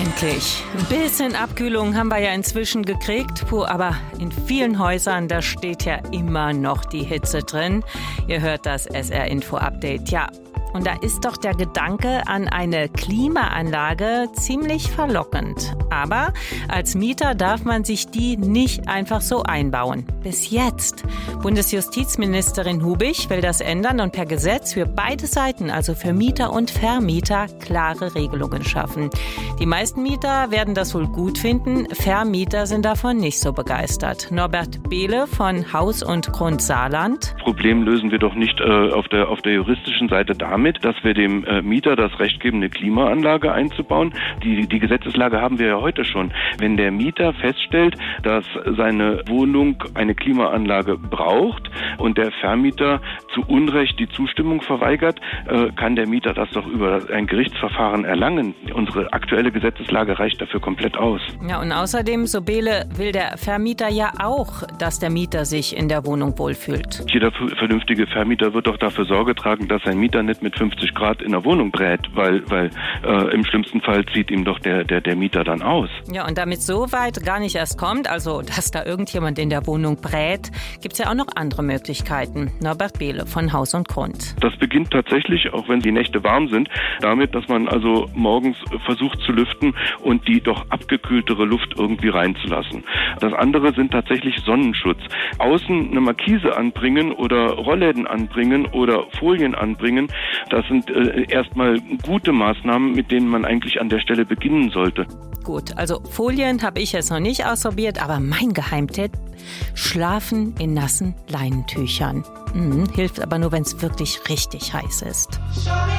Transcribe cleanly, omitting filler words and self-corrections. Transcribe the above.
Endlich. Ein bisschen Abkühlung haben wir ja inzwischen gekriegt. Puh, aber in vielen Häusern, da steht ja immer noch die Hitze drin. Ihr hört das SR-Info-Update. Ja, und da ist doch der Gedanke an eine Klimaanlage ziemlich verlockend. Aber als Mieter darf man sich die nicht einfach so einbauen. Bis jetzt. Bundesjustizministerin Hubig will das ändern und per Gesetz für beide Seiten, also für Mieter und Vermieter, klare Regelungen schaffen. Die meisten Mieter werden das wohl gut finden. Vermieter sind davon nicht so begeistert. Norbert Behle von Haus und Grund Saarland. Problem lösen wir doch nicht auf der juristischen Seite damit, dass wir dem Mieter das Recht geben, eine Klimaanlage einzubauen. Die Gesetzeslage haben wir ja heute schon. Wenn der Mieter feststellt, dass seine Wohnung eine Klimaanlage braucht und der Vermieter zu Unrecht die Zustimmung verweigert, kann der Mieter das doch über ein Gerichtsverfahren erlangen. Unsere aktuelle Gesetzeslage reicht dafür komplett aus. Ja, und außerdem, so Behle, will der Vermieter ja auch, dass der Mieter sich in der Wohnung wohlfühlt. Jeder vernünftige Vermieter wird doch dafür Sorge tragen, dass sein Mieter nicht mit 50 Grad in der Wohnung brät, weil im schlimmsten Fall zieht ihm doch der Mieter dann aus. Ja, und damit so weit gar nicht erst kommt, also dass da irgendjemand in der Wohnung brät, gibt es ja auch noch andere Möglichkeiten. Norbert Behle von Haus und Grund. Das beginnt tatsächlich, auch wenn die Nächte warm sind, damit, dass man also morgens versucht zu lüften und die doch abgekühltere Luft irgendwie reinzulassen. Das andere sind tatsächlich Sonnenschutz. Außen eine Markise anbringen oder Rollläden anbringen oder Folien anbringen, das sind erstmal gute Maßnahmen, mit denen man eigentlich an der Stelle beginnen sollte. Gut, also Folien habe ich jetzt noch nicht ausprobiert, aber mein Geheimtipp: Schlafen in nassen Leinentüchern. Hilft aber nur, wenn es wirklich richtig heiß ist.